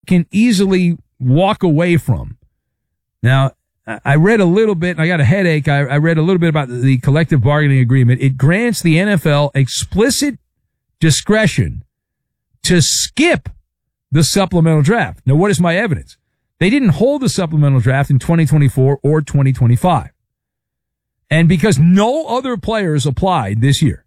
can easily walk away from. Now, I read a little bit, and I got a headache. I read a little bit about the collective bargaining agreement. It grants the NFL explicit discretion to skip the supplemental draft. Now, what is my evidence? They didn't hold the supplemental draft in 2024 or 2025. And because no other players applied this year,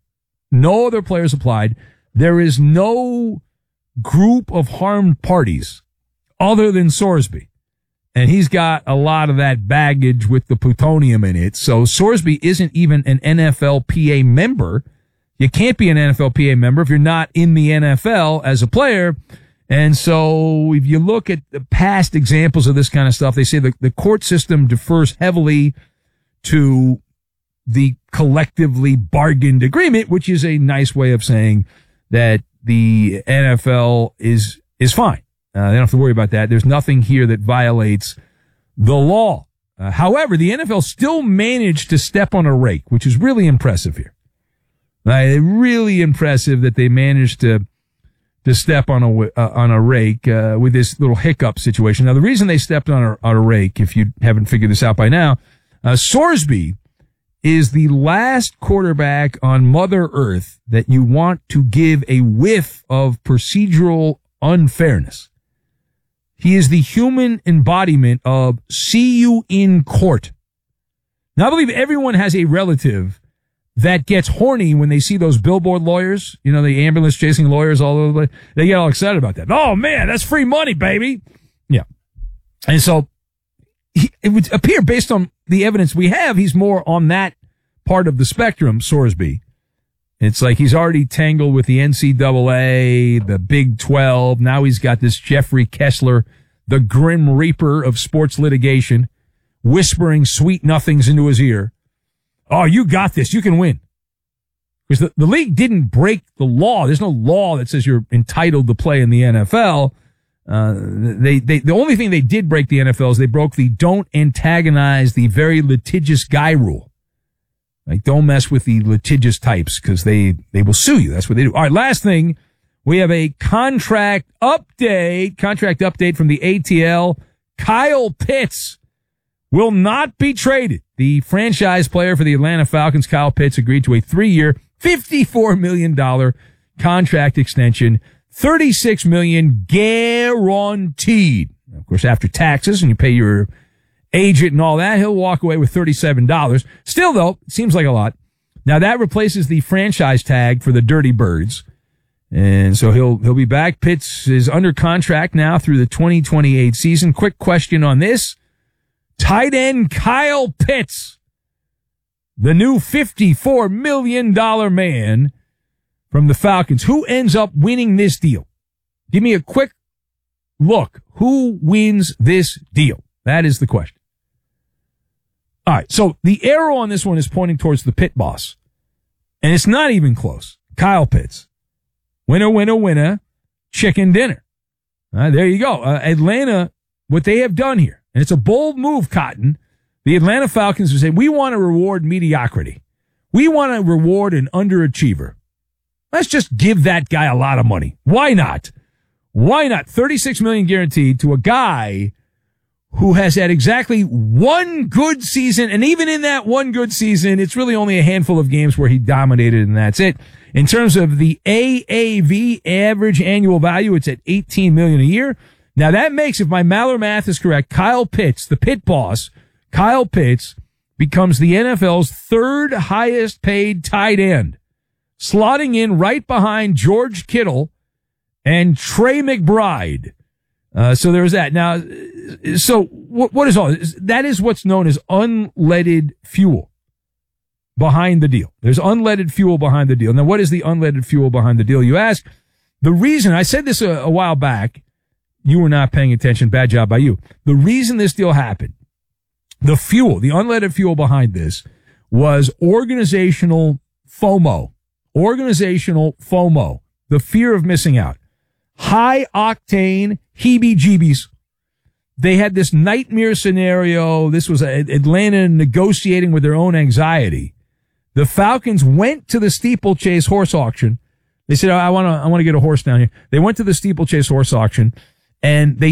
there is no group of harmed parties other than Sorsby. And he's got a lot of that baggage with the plutonium in it. So Sorsby isn't even an NFLPA member. You can't be an NFLPA member if you're not in the NFL as a player. And so if you look at the past examples of this kind of stuff, they say the court system defers heavily to the collectively bargained agreement, which is a nice way of saying that the NFL is fine. They don't have to worry about that. There's nothing here that violates the law. However, the NFL still managed to step on a rake, which is really impressive here. Really impressive that they managed to step on a rake with this little hiccup situation. Now, the reason they stepped on a rake, if you haven't figured this out by now, Sorsby is the last quarterback on Mother Earth that you want to give a whiff of procedural unfairness. He is the human embodiment of see you in court. Now, I believe everyone has a relative that gets horny when they see those billboard lawyers, you know, the ambulance chasing lawyers all over the place. They get all excited about that. Oh, man, that's free money, baby. Yeah. And so it would appear, based on the evidence we have, he's more on that part of the spectrum, Sorsby. It's like he's already tangled with the NCAA, the Big 12. Now he's got this Jeffrey Kessler, the Grim Reaper of sports litigation, whispering sweet nothings into his ear. Oh, you got this. You can win. Because the league didn't break the law. There's no law that says you're entitled to play in the NFL. The only thing they did break the NFL is they broke the don't antagonize the very litigious guy rule. Like, don't mess with the litigious types because they will sue you. That's what they do. All right, last thing. We have a contract update from the ATL. Kyle Pitts will not be traded. The franchise player for the Atlanta Falcons, Kyle Pitts, agreed to a 3-year, $54 million contract extension, $36 million guaranteed. Of course, after taxes, and you pay your agent and all that, he'll walk away with $37. Still, though, it seems like a lot. Now, that replaces the franchise tag for the Dirty Birds. And so he'll be back. Pitts is under contract now through the 2028 season. Quick question on this. Tight end Kyle Pitts, the new $54 million man from the Falcons. Who ends up winning this deal? Give me a quick look. Who wins this deal? That is the question. All right, so the arrow on this one is pointing towards the pit boss. And it's not even close. Kyle Pitts. Winner, winner, winner. Chicken dinner. There you go. Atlanta, what they have done here, and it's a bold move, Cotton. The Atlanta Falcons would say, we want to reward mediocrity. We want to reward an underachiever. Let's just give that guy a lot of money. Why not? Why not? $36 million guaranteed to a guy who has had exactly one good season. And even in that one good season, it's really only a handful of games where he dominated, and that's it. In terms of the AAV, average annual value, it's at $18 million a year. Now that makes, if my Maller math is correct, Kyle Pitts, the pit boss, Kyle Pitts becomes the NFL's third highest paid tight end, slotting in right behind George Kittle and Trey McBride. So there's that. Now, so what is all this? That is what's known as unleaded fuel behind the deal. There's unleaded fuel behind the deal. Now, what is the unleaded fuel behind the deal, you ask? The reason, I said this a while back, you were not paying attention, bad job by you. The reason this deal happened, the fuel, the unleaded fuel behind this was organizational FOMO. Organizational FOMO. The fear of missing out. High octane heebie-jeebies. They had this nightmare scenario. This was Atlanta negotiating with their own anxiety. The Falcons went to the steeplechase horse auction. They said, I want to get a horse down here. They went to the steeplechase horse auction, and they